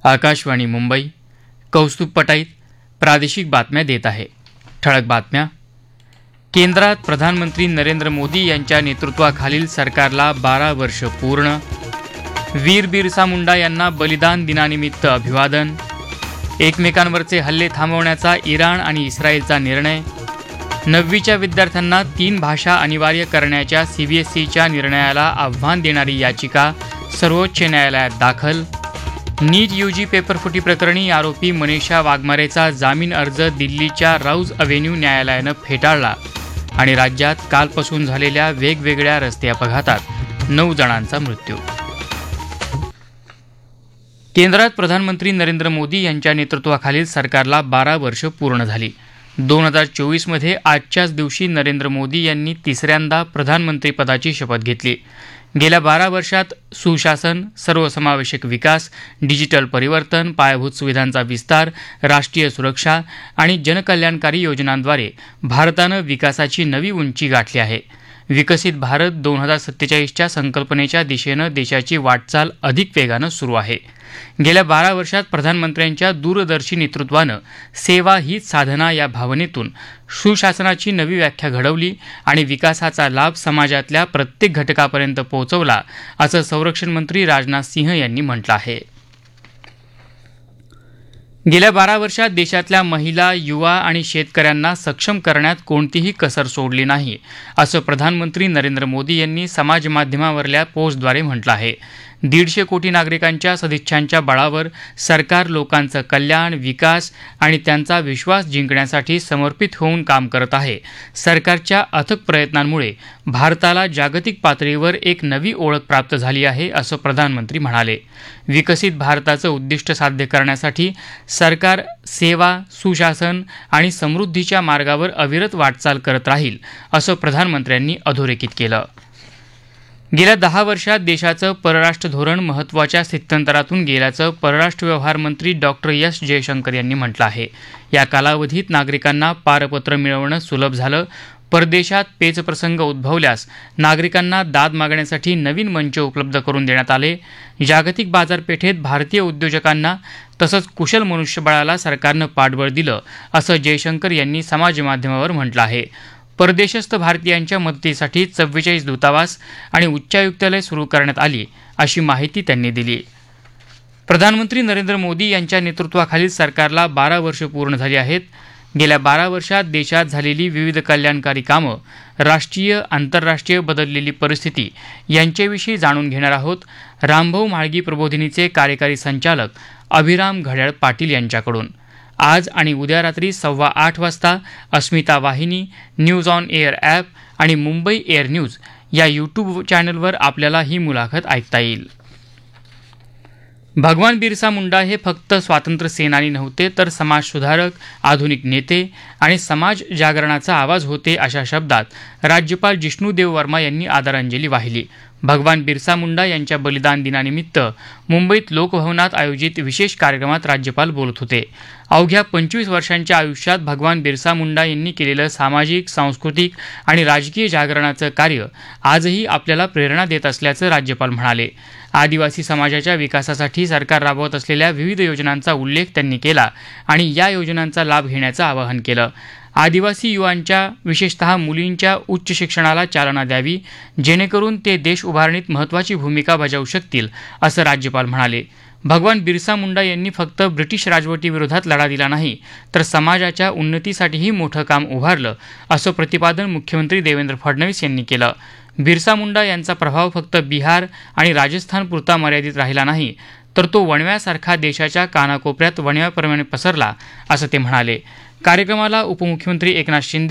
आकाशवाणी मुंबई. कौस्तुभ पटाईत प्रादेशिक बातम्या देत आहे. ठळक बातम्या. केंद्रात प्रधानमंत्री नरेंद्र मोदी यांच्या नेतृत्वाखालील सरकारला 12 वर्ष पूर्ण. वीर बिरसा मुंडा यांना बलिदान दिनानिमित्त अभिवादन. एकमेकांवरचे हल्ले थांबवण्याचा इराण आणि इस्रायलचा निर्णय. 9वीच्या विद्यार्थ्यांना 3 भाषा अनिवार्य करण्याच्या CBSEच्या निर्णयाला आव्हान देणारी याचिका सर्वोच्च न्यायालयात दाखल. नीट UG पेपरफुटी प्रकरणी आरोपी मनीषा वाघमारेचा जामीन अर्ज दिल्लीच्या राऊज अव्हेन्यू न्यायालयानं फेटाळला. आणि राज्यात कालपासून झालेल्या वेगवेगळ्या रस्ते अपघातात 9 जणांचा मृत्यू. केंद्रात प्रधानमंत्री नरेंद्र मोदी यांच्या नेतृत्वाखालील सरकारला 12 वर्ष पूर्ण झाली. 2024मध्ये आजच्याच दिवशी नरेंद्र मोदी यांनी तिसऱ्यांदा प्रधानमंत्रीपदाची शपथ घेतली. गेल्या 12 वर्षात सुशासन, सर्वसमावेशक विकास, डिजिटल परिवर्तन, पायाभूत सुविधांचा विस्तार, राष्ट्रीय सुरक्षा आणि जनकल्याणकारी योजनांद्वारे भारतानं विकासाची नवी उंची गाठली आहे. विकसित भारत 2047च्या संकल्पनेच्या दिशेनं देशाची वाटचाल अधिक वेगानं सुरू आहे. गेल्या 12 वर्षात प्रधानमंत्र्यांच्या दूरदर्शी नेतृत्वानं सेवा हीच साधना या भावनेतून सुशासनाची नवी व्याख्या घडवली आणि विकासाचा लाभ समाजातल्या प्रत्येक घटकापर्यंत पोहोचवला, असं संरक्षण मंत्री राजनाथ सिंह यांनी म्हटलं आहे. गेल्या 12 वर्षात देशातल्या महिला, युवा आणि शेतकऱ्यांना सक्षम करण्यात कोणतीही कसर सोडली नाही, असं प्रधानमंत्री नरेंद्र मोदी यांनी समाजमाध्यमावरल्या पोस्टद्वारे म्हटलं आहे. 150 कोटी नागरिकांच्या सदिच्छांच्या बळावर सरकार लोकांचं कल्याण, विकास आणि त्यांचा विश्वास जिंकण्यासाठी समर्पित होऊन काम करत आहे. सरकारच्या अथक प्रयत्नांमुळे भारताला जागतिक पातळीवर एक नवी ओळख प्राप्त झाली आहे, असं प्रधानमंत्री म्हणाले. विकसित भारताचं उद्दिष्ट साध्य करण्यासाठी सरकार सेवा, सुशासन आणि समृद्धीच्या मार्गावर अविरत वाटचाल करत राहील, असं प्रधानमंत्र्यांनी अधोरेखित केलं. गेल्या 10 वर्षात देशाचं परराष्ट्र धोरण महत्त्वाच्या स्थित्यंतरातून गेल्याचं परराष्ट्र व्यवहार मंत्री डॉक्टर एस जयशंकर यांनी म्हटलं आहे. या कालावधीत नागरिकांना पारपत्र मिळवणं सुलभ झालं. परदेशात पेचप्रसंग उद्भवल्यास नागरिकांना दाद मागण्यासाठी नवीन मंच उपलब्ध करून देण्यात आले. जागतिक बाजारपेठेत भारतीय उद्योजकांना तसंच कुशल मनुष्यबळाला सरकारनं पाठबळ दिलं, असं जयशंकर यांनी समाजमाध्यमावर म्हटलं आहे. परदेशस्थ भारतीयांच्या मदतीसाठी 44 दूतावास आणि उच्चायुक्तालय सुरू करण्यात आली, अशी माहिती त्यांनी दिली. प्रधानमंत्री नरेंद्र मोदी यांच्या नेतृत्वाखालील सरकारला 12 वर्ष पूर्ण झाली आहेत. गेल्या 12 वर्षात देशात झालेली विविध कल्याणकारी कामं, राष्ट्रीय आंतरराष्ट्रीय बदललेली परिस्थिती यांच्याविषयी जाणून घेणार आहोत. रामभाऊ म्हाळगी प्रबोधिनीचे कार्यकारी संचालक अभिराम घड्याळ पाटील यांच्याकडून. आज आणि उद्या रात्री 8:15 वाजता अस्मिता वाहिनी, न्यूज ऑन एअर ॲप आणि मुंबई एअर न्यूज या यूट्यूब चॅनलवर आपल्याला ही मुलाखत ऐकता येईल. भगवान बिरसा मुंडा हे फक्त स्वातंत्र्य सेनानी नव्हते, तर समाजसुधारक, आधुनिक नेते आणि समाज जागरणाचा आवाज होते, अशा शब्दात राज्यपाल जिष्णुदेव वर्मा यांनी आदरांजली वाहिली. भगवान बिरसा मुंडा यांच्या बलिदान दिनानिमित्त मुंबईत लोकभवनात आयोजित विशेष कार्यक्रमात राज्यपाल बोलत होते. अवघ्या 25 वर्षांच्या आयुष्यात भगवान बिरसा मुंडा यांनी केलेलं सामाजिक, सांस्कृतिक आणि राजकीय जागरणाचं कार्य आजही आपल्याला प्रेरणा देत असल्याचं राज्यपाल म्हणाले. आदिवासी समाजाच्या विकासासाठी सरकार राबवत असलेल्या विविध योजनांचा उल्लेख त्यांनी केला आणि या योजनांचा लाभ घेण्याचं आवाहन केलं. आदिवासी युवांच्या, विशेषतः मुलींच्या उच्च शिक्षणाला चालना द्यावी, जेणेकरून ते देश उभारणीत महत्त्वाची भूमिका बजावू शकतील, असं राज्यपाल म्हणाले. भगवान बिरसा मुंडा यांनी फक्त ब्रिटिश राजवटीविरोधात लढा दिला नाही, तर समाजाच्या उन्नतीसाठीही मोठं काम उभारलं, असं प्रतिपादन मुख्यमंत्री देवेंद्र फडणवीस यांनी केलं. बिरसा मुंडा यांचा प्रभाव फक्त बिहार आणि राजस्थानपुरता मर्यादित राहिला नाही, तर तो वणव्यासारखा देशाच्या कानाकोपऱ्यात वणव्याप्रमाणे पसरला, असं ते म्हणाले. कार्यक्रमाला उपमुख्यमंत्री एकनाथ शिंदे,